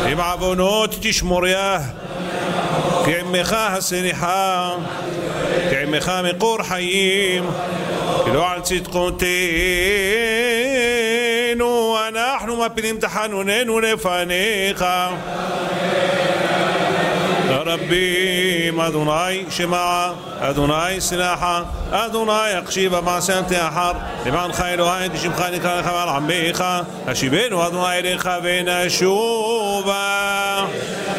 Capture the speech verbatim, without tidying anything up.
עם עוונות תשמוריה, כי עמך הסליחה, כי עמך מקור חיים, כי לא על צדקותינו אנחנו מפילים תחנוננו לפניך. רבים אדוני שמע, אדוני סלחה, אדוני הקשיב מעשה תאחר, למענך אלוהי כשמך נקרא לך ועל עמך, השיבנו אדוני אליך ונשובה.